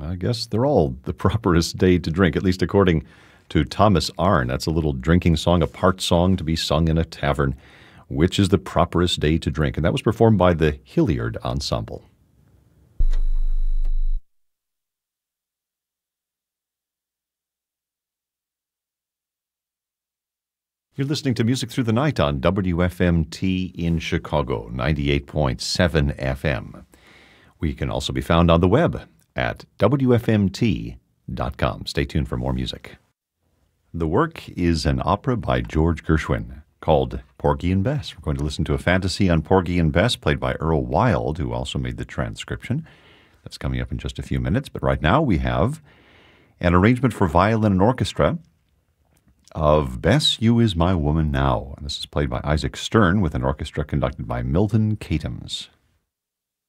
I guess they're all the properest day to drink, at least according to Thomas Arne. That's a little drinking song, a part song to be sung in a tavern. Which is the properest day to drink? And that was performed by the Hilliard Ensemble. You're listening to Music Through the Night on WFMT in Chicago, 98.7 FM. We can also be found on the web at WFMT.com. Stay tuned for more music. The work is an opera by George Gershwin called Porgy and Bess. We're going to listen to a fantasy on Porgy and Bess played by Earl Wild, who also made the transcription. That's coming up in just a few minutes. But right now we have an arrangement for violin and orchestra of Bess, You Is My Woman Now. And this is played by Isaac Stern with an orchestra conducted by Milton Katims.